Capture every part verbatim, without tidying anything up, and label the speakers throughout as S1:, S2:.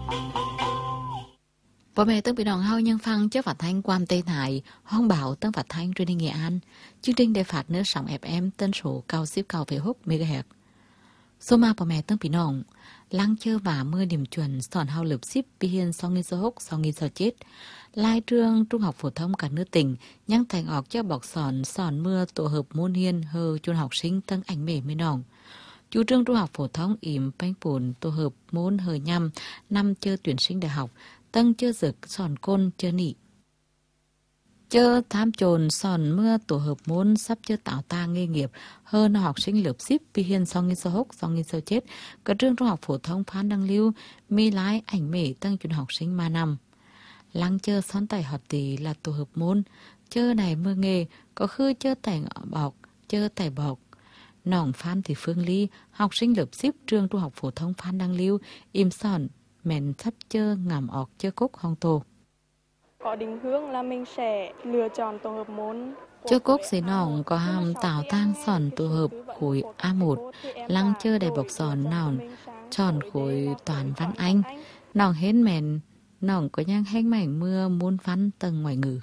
S1: Bố mẹ tân bị đòn hao nhân phăng chất phát thanh Quam Tây Thái, Hong Bảo tân phát thanh truyền hình Nghệ An. Chương trình để phát nước sóng ép em tân số cao xếp cao về hút megahertz. Số ma bố mẹ tân bị đòn, lăng chơ và mưa điểm chuẩn sòn hao lợp ship bị hiên sau nghìn số hốc sau nghìn số chết. Lai trường trung học phổ thông cả nước tỉnh, nhăng thành ọc cho bọc sòn sòn mưa tổ hợp môn hiên hơ chôn học sinh tân ảnh mể mới đòn. Chủ trương trung học phổ thông ỉm bánh bùn tổ hợp môn hờ nhằm năm chơ tuyển sinh đại học, tân chơ dực sòn côn chơ nị. Chơ tham trồn sòn mưa tổ hợp môn sắp chơ tạo ta nghề nghiệp hơn học sinh lớp ship vì hiền sau nghìn sơ hốc sau nghìn sơ chết. Cả trường trung học phổ thông Phan Đăng Lưu mi lái ảnh mể tăng chuẩn học sinh ma năm. Lăng chơ son tải hoạt tỷ là tổ hợp môn. Chơ này mưa nghề có khư chơ tải bọc, chơ tải bọc. Nòng Phan Thị Phương Ly, học sinh lớp ship trường trung học phổ thông Phan Đăng Lưu, im sòn, mẹn sắp chơ ngảm ọc chơ cốc hong tô.
S2: Có định hướng là mình sẽ lựa chọn tổ hợp môn.
S1: Chơ cốc xế nòng có hàm tạo tang sòn tổ hợp khối a một, lăng chơ đầy bọc sòn nòng, tròn khối toàn văn Anh, nòng hến mẹn, nòng có nhang hanh mảnh mưa muôn văn tầng ngoại ngữ.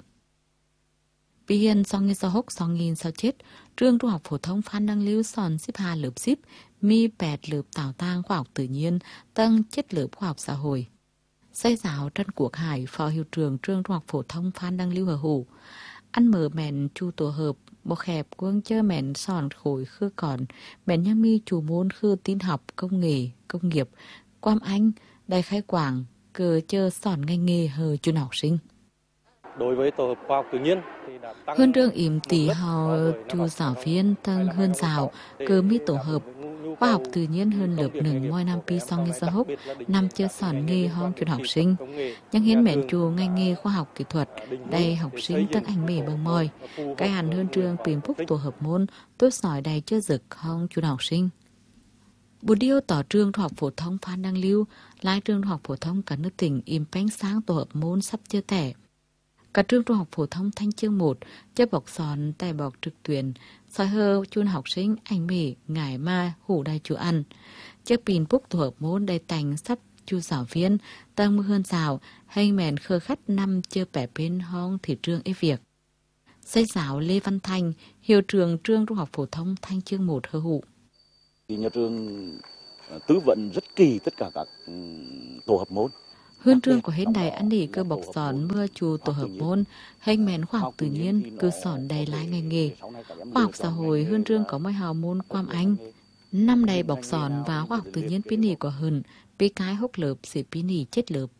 S1: Vì hiền sau nghìn sau hốc sau nghìn sau chết, trường trung học phổ thông Phan Đăng Lưu sòn ship hà lớp ship, mi bẹt lớp tạo tang khoa học tự nhiên, tăng chất lớp khoa học xã hội. Xây giáo Trân Quốc Hải, phó hiệu trưởng trường trung học phổ thông Phan Đăng Lưu Hờ Hủ. Ăn mở mẹn chu tổ hợp, bọc hẹp quân chơ mẹn sòn khối khư còn, mẹn nhâm mi chủ môn khư tin học, công nghệ, công nghiệp, Quam Anh, Đại Khai Quảng, cờ chơ sòn ngành nghề hờ chun học sinh.
S3: Đối với tổ hợp khoa học tự nhiên thì đã tăng
S1: hơn trường ỉm tỷ hào chu giáo viên tăng hơn giáo cơ mi tổ hợp khoa học tự nhiên hơn lớp nâng mỗi năm pi song xã hốc năm chưa sòn nghề hong chuyên học sinh nhưng hiến mẹn chùa ngành nghề khoa học kỹ thuật đầy học sinh tăng ảnh mề bằng mòi cái hẳn hơn trường tìm phúc tổ hợp môn tốt sỏi đầy chưa dực hong chuyên học sinh. Bù điêu tỏ trường trung học phổ thông Phan Đăng Lưu lái trường trung học phổ thông cả nước tỉnh im bánh sáng tổ hợp môn sắp chưa tẻ. Cả trường trung học phổ thông Thanh Chương một, chơi bọc sòn, tay bọc trực tuyến, soi hơ, chun học sinh, ảnh mỉ, ngải ma, hủ đai chú ăn. Chơi pin búc tổ hợp môn đầy tành sắp chu giáo viên, tăng mưa hơn rào, hay mèn khơ khắt năm chơi bẻ bên hong thị trường ế việc. Xây giáo Lê Văn Thành, hiệu trường trường trung học phổ thông Thanh Chương một hơ hụ.
S4: Nhà trường tư vấn rất kỳ tất cả các tổ hợp môn.
S1: Hơn trường của hến đài ăn đi cơ bọc sòn mưa chù tổ hợp môn, hành mẹn khoa học tự nhiên, cơ sòn đầy lái ngành nghề. Khoa học xã hội hơn trường có mấy hào môn Quam Anh. Năm đầy bọc sòn và khoa học tự nhiên pin nỉ của hơn, pi cái hốc lợp sẽ pin nỉ chết lợp.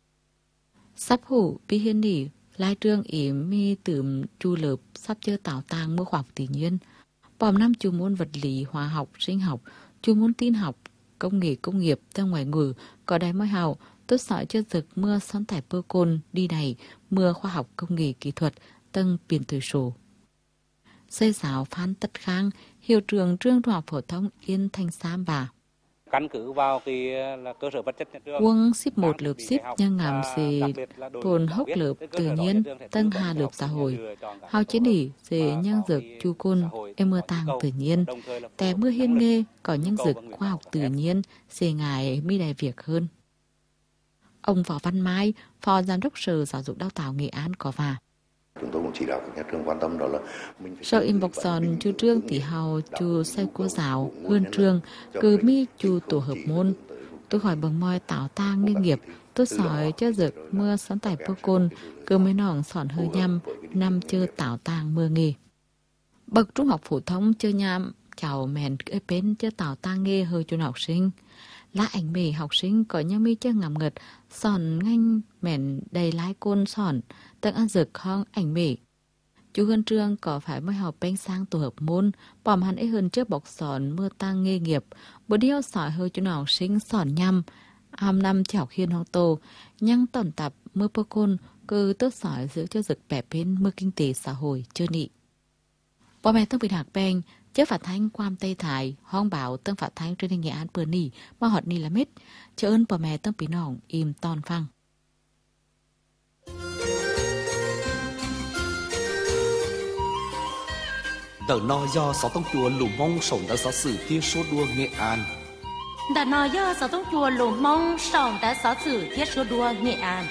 S1: Sắp hủ pi hiên nỉ, lai trường ỉm mi tưởng chu lợp sắp chơi tạo tàng mưa khoa học tự nhiên. Bòm năm chu môn vật lý, hóa học, sinh học, chu môn tin học, công nghệ công nghiệp, theo ngoại ngữ, có đáy mấy hào, tốt sỏi cho dực mưa son tải pơ côn đi này, mưa khoa học công nghệ kỹ thuật, tân biển tuổi số. Xây giáo Phan Tất Khang, hiệu trưởng trường trung học phổ thông Yên Thanh Sam bà.
S3: Căn cứ vào cái là cơ sở vật chất nhà trường.
S1: Quân ship một lớp ship nhân ngàm xì tồn hốc lớp tự nhiên, tân hà lớp xã hội. Hào chế nỉ xì nhân dực chu côn, em mưa tàng tự nhiên. Tè mưa hiên nghê, có nhân dực khoa học tự nhiên, xì ngài mi đại việc hơn. Ông Võ Văn Mai, Phó Giám đốc Sở Giáo dục Đào tạo Nghệ An có và.
S5: Chúng tôi cũng chỉ đạo các nhà trường quan tâm đó là
S1: mình Sở im bọc sòn chu trương tỷ hào chu xây cô giáo hơn trường cứ mi chu tổ hợp môn. Tôi hỏi bằng môi tạo tang nghề nghiệp tôi sỏi cho dực mưa sán tải bơ côn cứ mấy nòng sòn hơi nhăm năm chơi tạo tang mưa nghề. Bậc trung học phổ thông chơi nham chào mèn ế bến chơi tạo tang nghề hơi chun học sinh. Lá ảnh mề học sinh có nhau mi chơi ngầm ngật sòn nganh mèn đầy lái côn sòn tầng ăn dực hong ảnh mề. Chú Hân Trương có phải mới học bánh sang tổ hợp môn bòm hắn ấy hơn trước bọc sòn mưa tăng nghề nghiệp bữa điêu sỏi hơi chú học sinh sòn nhăm am năm chỉ học hiên học tô nhăng tổn tập mưa bơ côn cứ tớt sỏi giữ cho dực bẻ bên mưa kinh tế xã hội chưa nị. Bò mẹ tương bị hạc bèn chế phát thanh Quam Tây Thái, Hong Bảo tương phát thanh trên Nghệ An bờ nỉ, mà họ nỉ là mít, chờ ơn bò mẹ tương bị nòng im ton phăng.
S6: Tờ no do sáu tông chùa lù mong sổng đã giáo sử thiên số đua Nghệ An. đã nói do sở thông chùa lù mong sòng đã xóa xử thiết số đua Nghệ An.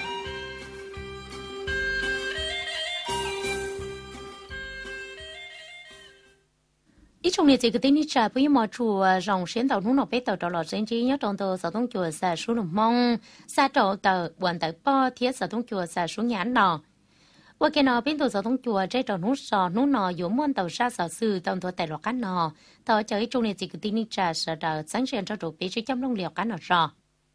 S6: Ít trong này chỉ có tin trả với mọi chùa rồng xuyên tàu nung nọ bé tàu trò lọt xuyên trí nhớ trong tàu sở thông chùa xả số lù mong xa trọ tàu quản tàu po thiết sở thông chùa xả số nhãn nọ. Qua cái nọ bên tàu sở thông chùa trái trò nút sò nút nọ yếu muôn tàu xa sở sư tàu thua tại lọ cá nọ tàu chờ ít trong này chỉ có tin trả sở đào sáng xuyên cho trụ bé chỉ chăm lông liều cá nọ rò.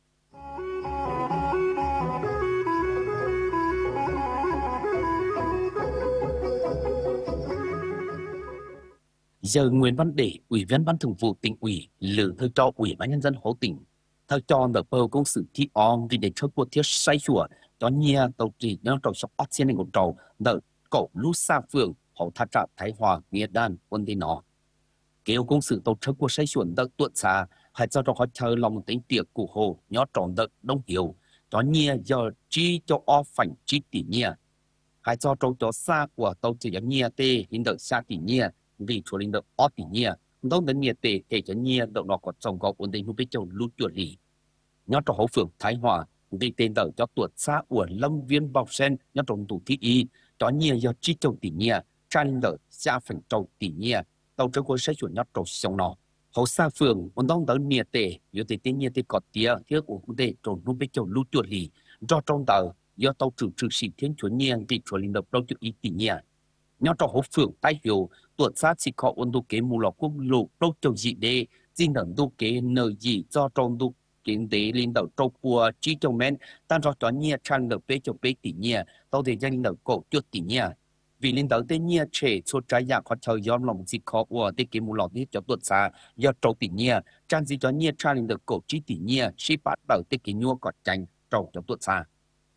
S7: Giờ Nguyễn Văn Để, Ủy viên Ban Thường vụ Tỉnh ủy, lử thơ cho Ủy ban Nhân dân Hồ Tỉnh, thơ cho nợ bầu công sự thi on vì để cho cuộc thiết say chùa, cho nhia tàu trì nhau trầu sọc át xin ngột trầu, nợ cổ lũ xa phường, hậu thà trả Thái Hòa, Nghĩa Đan, quân đi nó. Kêu công sự tàu chơi cuộc say chùa nợ tuột xa, hay cho cho họ chờ lòng tính tiệc của hồ, nhó tròn nợ đông hiểu, cho nhia giờ chi cho o phảnh chi tỉ nhia. Hay cho trâu cho xa của tàu trì nhia tê, hình nợ xa tỉ nhia, vì chủ linh được ót tỉ nhia, đâu đến nhia tệ kể cho nhia đậu nọ có trồng gọc ổn định lúc biết châu lút chuột lì. Nhớ cho hậu phường Thái Hòa, vì tên đợi cho tuột xa của lâm viên bọc sen, nhớ trong tủ thị y, cho nhia do chi châu tỉ nhia, tra linh đợi xa phảnh châu tỉ nhia, tàu trâu quân sẽ chuẩn nhớ trâu sông nọ. Hậu xa phường, ổn đông tới nhia tệ, yếu tệ tên nhia tệ cọt tía, thiết của cũng tệ trâu lúc biết châu lút chuột lì, do trong tờ, do tàu trừ trừ sĩ thiên chúa nhia, vì chủ linh được đâu chữ y tỉ nhia. Nhớ cho hậu phường Thái Hiểu, tuột xa chỉ có ổn độ kế mù lọ quốc lộ đâu châu dị đê, xin đẩn độ kế nợ dị do trong độ kiến tế linh đầu trâu bùa chi châu men, tan cho cho nhia trang nợ bế châu bế tỉ nhia, tàu để danh nợ cổ chuột tỉ nhia. Vì linh đầu tên nhia trẻ số trái dạng khó chờ gió lòng dị khó ủa tế kế mù lọ đi cho tuột xa, do trâu tỉ nhia, trang dị cho nhia trang linh đầu cổ chi tỉ nhia, chi bát đầu tế kế nhua cọt chanh, trâu cho tuột xa.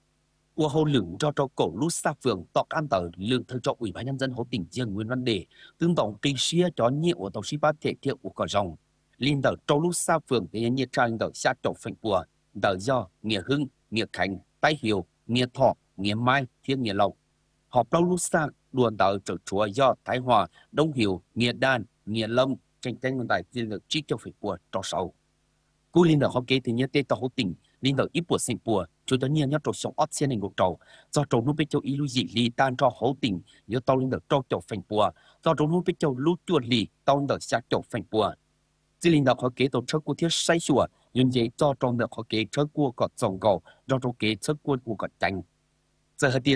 S7: Ua hô lửng cho cho cổ lút xa phường tọt an tờ lượng thơ cho Ủy ban Nhân dân Hồ Tỉnh riêng Nguyễn Văn Để tương tổng kinh xia cho nhị của tàu sĩ bát thể thiệu của cỏ rồng liên tờ trâu lút xa phường để nhiệt trang tờ xa trộn phệnh của tờ do Nghĩa Hưng, Nghĩa Khánh, Tái Hiểu, Nghĩa Thọ, Nghĩa Mai, Thiên Nghĩa Lộc họp lâu lút xa đuồn tờ trở chúa do Thái Hòa, Đông Hiểu, Nghĩa Đan, Nghĩa Lâm tranh tranh nguồn tài riêng được trích cho phệnh của trò sầu. Cú liên tờ họp kế thì nhiệt tê tàu Hồ Tỉnh linh đầu ít bùa sinh bùa, chúng ta nhiên nhớ trâu sống ót xe này ngục trâu, do trâu nút biết châu ý lưu dị lì tan cho Hồ Tỉnh, nhớ tàu linh đầu trâu trâu phành bùa, do trâu nút biết châu lưu chuột lì, tàu linh đầu xa trâu phành bùa. Chỉ linh đầu họ kế tàu车过贴筛选，原则做中的họ kế车过个总高，让中kế车过过个正，这和